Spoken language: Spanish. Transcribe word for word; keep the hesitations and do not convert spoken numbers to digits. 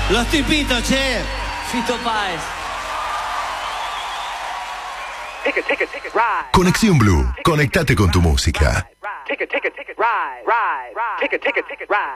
Los tipitos, che. Fito Páez. Ticket, ticket, ticket, ride. Conexión Blue. Conectate con tu música. Ticket, ticket, ticket, ride, ride, ride. Ticket, ticket, ticket, ride.